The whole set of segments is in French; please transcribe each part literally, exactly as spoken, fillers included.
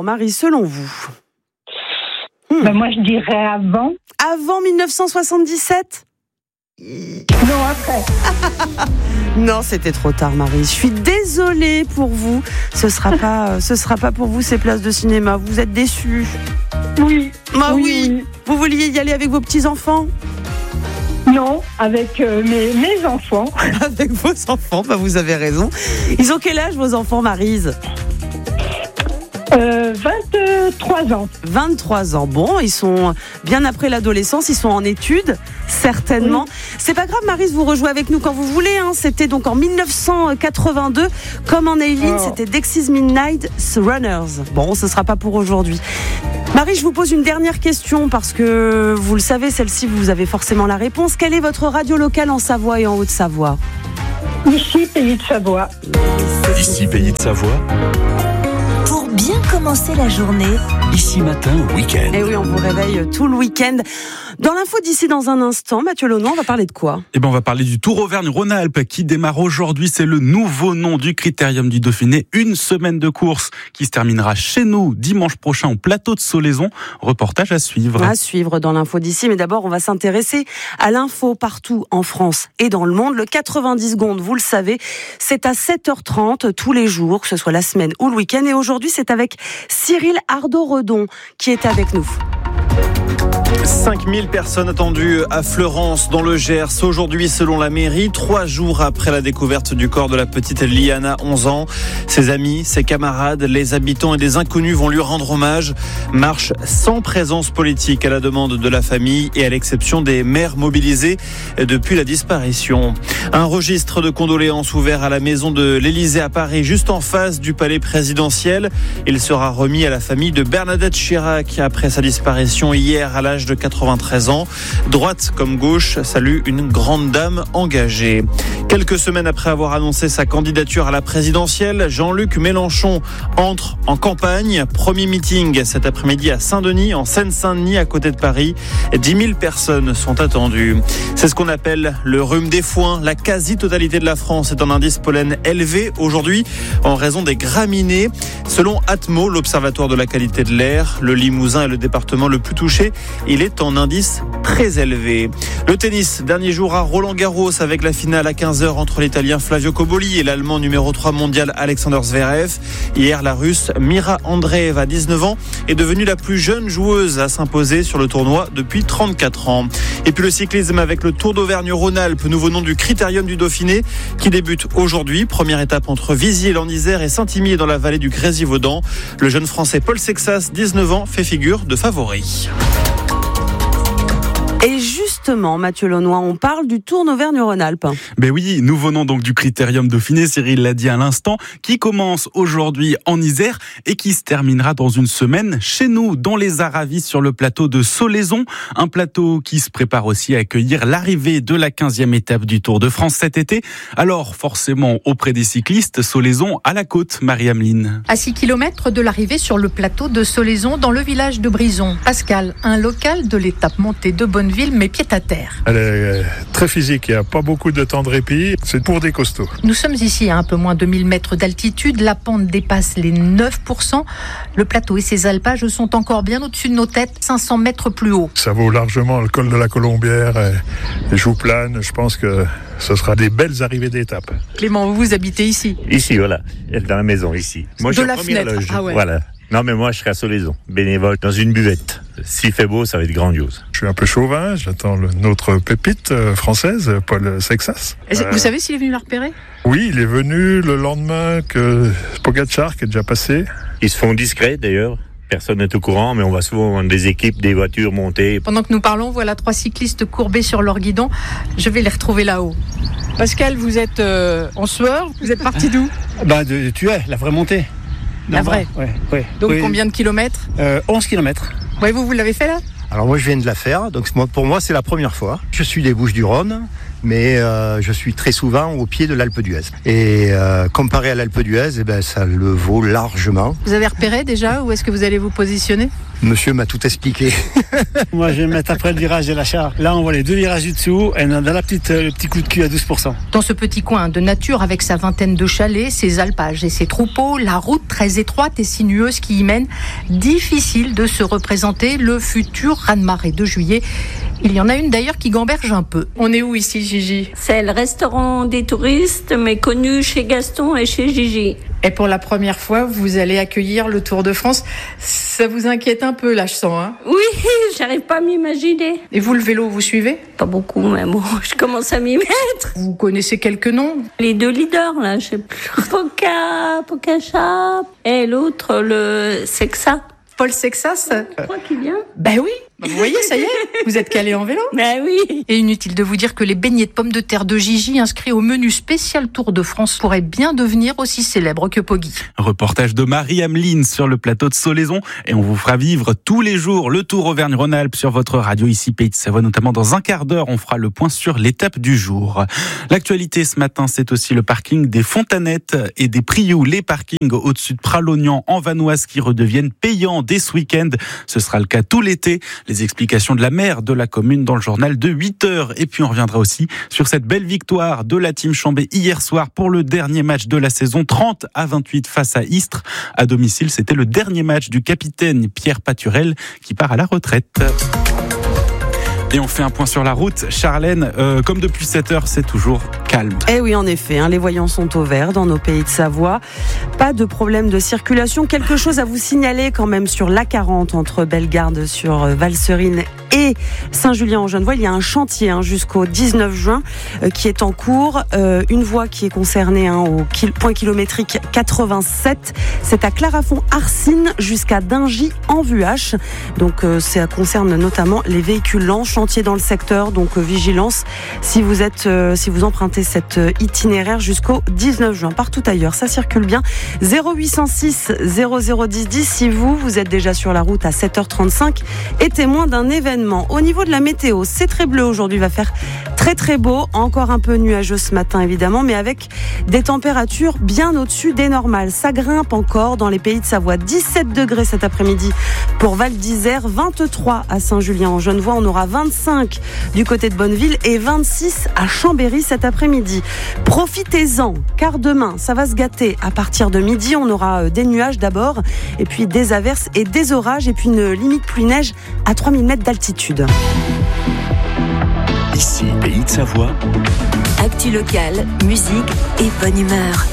Alors, Marie, selon vous hmm. ben Moi, je dirais avant. Avant dix-neuf cent soixante-dix-sept ? Non, après. Non, c'était trop tard, Marie. Je suis désolée pour vous. Ce sera pas, ce sera pas pour vous ces places de cinéma. Vous êtes déçus. Oui. Ah oui. oui. oui. Vous vouliez y aller avec vos petits-enfants ? Non, avec euh, mes, mes enfants. Avec vos enfants, bah vous avez raison. Ils ont quel âge, vos enfants, Maryse ? Euh, vingt-trois ans. vingt-trois ans. Bon, ils sont bien après l'adolescence, ils sont en études, certainement. Oui. C'est pas grave, Maryse, vous rejouez avec nous quand vous voulez. Hein. C'était donc en dix-neuf cent quatre-vingt-deux, comme en Eileen, oh. c'était Dexys Midnight Runners. Bon, ce sera pas pour aujourd'hui. Marie, je vous pose une dernière question parce que vous le savez, celle-ci, vous avez forcément la réponse. Quelle est votre radio locale en Savoie et en Haute-Savoie ? Ici, Pays de Savoie. Ici, Pays de Savoie. Pour bien commencer la journée. Ici matin, week-end. Et oui, on vous réveille tout le week-end. Dans l'info d'ici dans un instant, Mathieu Launon, on va parler de quoi ? Eh ben, on va parler du Tour Auvergne-Rhône-Alpes qui démarre aujourd'hui. C'est le nouveau nom du Critérium du Dauphiné. Une semaine de course qui se terminera chez nous dimanche prochain au plateau de Solaison. Reportage à suivre. À suivre dans l'info d'ici. Mais d'abord, on va s'intéresser à l'info partout en France et dans le monde. Le quatre-vingt-dix secondes, vous le savez, c'est à sept heures trente tous les jours, que ce soit la semaine ou le week-end. Et aujourd'hui, c'est avec Cyril Ardo-Redon qui est avec nous. cinq mille personnes attendues à Fleurance dans le Gers aujourd'hui selon la mairie, trois jours après la découverte du corps de la petite Liana, onze ans. Ses amis, ses camarades, les habitants et des inconnus vont lui rendre hommage. Marche sans présence politique à la demande de la famille et à l'exception des maires mobilisés depuis la disparition. Un registre de condoléances ouvert à la maison de l'Élysée à Paris, juste en face du palais présidentiel. Il sera remis à la famille de Bernadette Chirac après sa disparition hier à l'âge de quatre-vingt-treize ans. Droite comme gauche salue une grande dame engagée. Quelques semaines après avoir annoncé sa candidature à la présidentielle, Jean-Luc Mélenchon entre en campagne. Premier meeting cet après-midi à Saint-Denis, en Seine-Saint-Denis, à côté de Paris. dix mille personnes sont attendues. C'est ce qu'on appelle le rhume des foins. La quasi-totalité de la France est en indice pollen élevé aujourd'hui en raison des graminées. Selon Atmo, l'Observatoire de la qualité de l'air, le Limousin est le département le plus touché. Il est en indice très élevé. Le tennis, dernier jour à Roland-Garros avec la finale à quinze heures entre l'Italien Flavio Cobolli et l'Allemand numéro trois mondial Alexander Zverev. Hier, la Russe Mira Andreeva, dix-neuf ans, est devenue la plus jeune joueuse à s'imposer sur le tournoi depuis trente-quatre ans. Et puis le cyclisme avec le Tour d'Auvergne-Rhône-Alpes, nouveau nom du Critérium du Dauphiné, qui débute aujourd'hui. Première étape entre Viziers-Lannisère et Saint-Imier dans la vallée du Grésivaudan. Le jeune Français Paul Sexas, dix-neuf ans, fait figure de favori. Et justement, Mathieu Launois, on parle du Tour d'Auvergne-Rhône-Alpes. Ben oui, nous venons donc du Critérium Dauphiné, Cyril l'a dit à l'instant, qui commence aujourd'hui en Isère et qui se terminera dans une semaine chez nous, dans les Aravis, sur le plateau de Solaison. Un plateau qui se prépare aussi à accueillir l'arrivée de la quinzième étape du Tour de France cet été. Alors, forcément, auprès des cyclistes, Solaison à la côte, Marie-Ameline. À six kilomètres de l'arrivée sur le plateau de Solaison, dans le village de Brison. Pascal, un local de l'étape montée de Bonneville, mais pied à terre. Elle est très physique, il n'y a pas beaucoup de temps de répit, c'est pour des costauds. Nous sommes ici à un peu moins de mille mètres d'altitude, la pente dépasse les neuf pour cent. Le plateau et ses alpages sont encore bien au-dessus de nos têtes, cinq cents mètres plus haut. Ça vaut largement le col de la Colombière, les Jouplanes, je pense que ce sera des belles arrivées d'étape. Clément, vous habitez ici ? Ici, voilà, dans la maison, ici. Moi, de je suis la en première fenêtre, loge. ah ouais. Voilà. Non, mais moi, je serai à Solaison, bénévole, dans une buvette. S'il fait beau, ça va être grandiose. Je suis un peu chauvin, j'attends le, notre pépite euh, française, Paul Sexas. Euh, vous savez s'il est venu la repérer ? Oui, il est venu le lendemain que Pogacar, qui est déjà passé. Ils se font discrets, d'ailleurs. Personne n'est au courant, mais on va souvent voir des équipes, des voitures montées. Pendant que nous parlons, voilà trois cyclistes courbés sur leur guidon. Je vais les retrouver là-haut. Pascal, vous êtes euh, en sueur. Vous êtes parti d'où ? Bah, de, tu es, la vraie montée. La vraie. Ouais, ouais. Donc oui. Combien de kilomètres ? euh, onze kilomètres. Ouais, vous, vous l'avez fait là ? Alors moi je viens de la faire, donc pour moi c'est la première fois. Je suis des Bouches-du-Rhône mais euh, je suis très souvent au pied de l'Alpe d'Huez. Et euh, comparé à l'Alpe d'Huez, eh ben, ça le vaut largement. Vous avez repéré déjà où est-ce que vous allez vous positionner ? Monsieur m'a tout expliqué. Moi, je vais me mettre après le virage de l'achat. Là, on voit les deux virages du dessous et on a dans la petite, le petit coup de cul à douze pour cent. Dans ce petit coin de nature, avec sa vingtaine de chalets, ses alpages et ses troupeaux, la route très étroite et sinueuse qui y mène, difficile de se représenter le futur raz-de-marée de juillet. Il y en a une d'ailleurs qui gamberge un peu. On est où ici, Gigi ? C'est le restaurant des touristes, mais connu chez Gaston et chez Gigi. Et pour la première fois, vous allez accueillir le Tour de France. Ça vous inquiète un peu, là, je sens, hein ? Oui, j'arrive pas à m'imaginer. Et vous, le vélo, vous suivez ? Pas beaucoup, mais bon, je commence à m'y mettre. Vous connaissez quelques noms ? Les deux leaders, là, je sais plus. Poca, Pocacha, et l'autre, le Sexa. Paul Sexas ? Je crois qu'il vient. Ben oui, vous voyez, ça y est, vous êtes calé en vélo. Ben oui. Et inutile de vous dire que les beignets de pommes de terre de Gigi inscrits au menu spécial Tour de France pourraient bien devenir aussi célèbres que Poggy. Reportage de Marie-Ameline sur le plateau de Solaizon et on vous fera vivre tous les jours le Tour Auvergne-Rhône-Alpes sur votre radio ici Pays de Savoie, notamment dans un quart d'heure. On fera le point sur l'étape du jour. L'actualité ce matin, c'est aussi le parking des Fontanettes et des Prioux, les parkings au-dessus de Pralognan en Vanoise qui redeviennent payants dès ce week-end. Ce sera le cas tout l'été. Les explications de la maire de la commune dans le journal de huit heures. Et puis on reviendra aussi sur cette belle victoire de la team Chambé hier soir pour le dernier match de la saison, trente à vingt-huit face à Istres. À domicile, c'était le dernier match du capitaine Pierre Paturel qui part à la retraite. Et on fait un point sur la route. Charlène, euh, comme depuis sept heures, c'est toujours calme. Eh oui, en effet, hein, les voyants sont au vert dans nos pays de Savoie. Pas de problème de circulation. Quelque chose à vous signaler quand même sur l'A quarante entre Bellegarde sur Valserine et Saint-Julien-en-Genevois. Il y a un chantier hein, jusqu'au dix-neuf juin euh, qui est en cours. Euh, une voie qui est concernée hein, au kil- point kilométrique quatre-vingt-sept. C'est à Clarafond-Arcine jusqu'à Dingy en Vuache. Donc euh, ça concerne notamment les véhicules lents. Chantier dans le secteur, donc euh, vigilance si vous êtes, euh, si vous empruntez cet euh, itinéraire jusqu'au dix-neuf juin. Partout ailleurs, ça circule bien. zéro huit cent six zéro zéro dix dix si vous, vous êtes déjà sur la route à sept heures trente-cinq et témoin d'un événement. Au niveau de la météo, c'est très bleu aujourd'hui, va faire très très beau, encore un peu nuageux ce matin évidemment, mais avec des températures bien au-dessus des normales. Ça grimpe encore dans les pays de Savoie. dix-sept degrés cet après-midi pour Val d'Isère, vingt-trois à Saint-Julien-en-Genevois. On aura vingt-cinq du côté de Bonneville et vingt-six à Chambéry cet après-midi. Profitez-en, car demain, ça va se gâter. À partir de midi, on aura des nuages d'abord, et puis des averses et des orages, et puis une limite pluie-neige à trois mille mètres d'altitude. Ici, Pays de Savoie. Actu locale, musique et bonne humeur.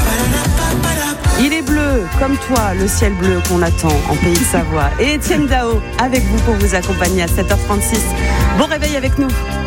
Il est bleu, comme toi, le ciel bleu qu'on attend en Pays de Savoie. Et Étienne Dao avec vous pour vous accompagner à sept heures trente-six. Bon réveil avec nous.